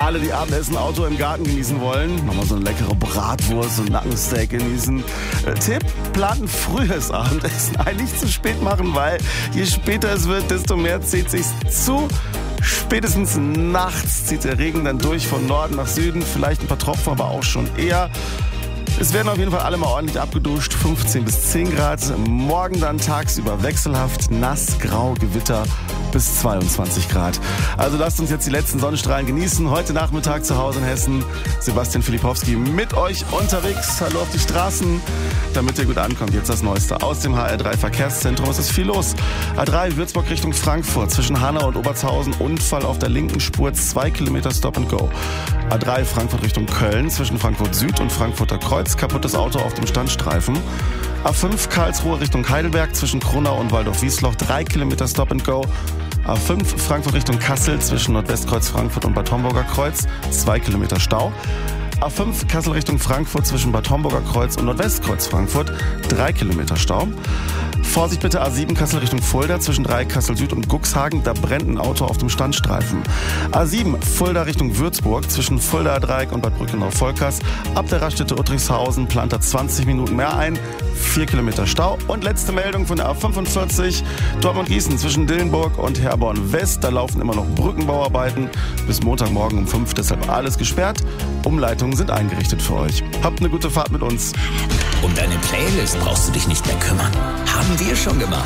alle, die Abendessen Auto im Garten genießen wollen, nochmal so eine leckere Bratwurst und Nackensteak genießen. Tipp, plant ein frühes Abendessen. Nicht zu spät machen, weil je später es wird, desto mehr zieht sich's zu. Spätestens nachts zieht der Regen dann durch von Norden nach Süden. Vielleicht ein paar Tropfen, aber auch schon eher. Es werden auf jeden Fall alle mal ordentlich abgeduscht. 15 bis 10 Grad. Morgen dann tagsüber wechselhaft, nass, grau, Gewitter bis 22 Grad. Also lasst uns jetzt die letzten Sonnenstrahlen genießen. Heute Nachmittag zu Hause in Hessen. Sebastian Filipowski mit euch unterwegs. Hallo auf die Straßen, damit ihr gut ankommt. Jetzt das Neueste aus dem HR3 Verkehrszentrum. Es ist viel los. A3 Würzburg Richtung Frankfurt. Zwischen Hanau und Obertshausen Unfall auf der linken Spur. 2 Kilometer Stop and Go. A3 Frankfurt Richtung Köln. Zwischen Frankfurt Süd und Frankfurter Kreuz. Kaputtes Auto auf dem Standstreifen. A5 Karlsruhe Richtung Heidelberg. Zwischen Kronau und Waldorf-Wiesloch. 3 Kilometer Stop and Go. A5 Frankfurt Richtung Kassel. Zwischen Nordwestkreuz Frankfurt und Bad Homburger Kreuz. 2 Kilometer Stau. A5 Kassel Richtung Frankfurt zwischen Bad Homburger Kreuz und Nordwestkreuz Frankfurt. 3 Kilometer Stau. Vorsicht bitte A7 Kassel Richtung Fulda zwischen Dreieck Kassel Süd und Guxhagen. Da brennt ein Auto auf dem Standstreifen. A7 Fulda Richtung Würzburg zwischen Fulda Dreieck und Bad Brückenau-Volkers. Ab der Raststätte Uttrichshausen plant er 20 Minuten mehr ein. 4 Kilometer Stau. Und letzte Meldung von der A45 Dortmund-Gießen zwischen Dillenburg und Herborn West. Da laufen immer noch Brückenbauarbeiten bis Montagmorgen um 5. Deshalb alles gesperrt. Umleitungen sind eingerichtet für euch. Habt eine gute Fahrt mit uns. Um deine Playlist brauchst du dich nicht mehr kümmern. Haben wir schon gemacht.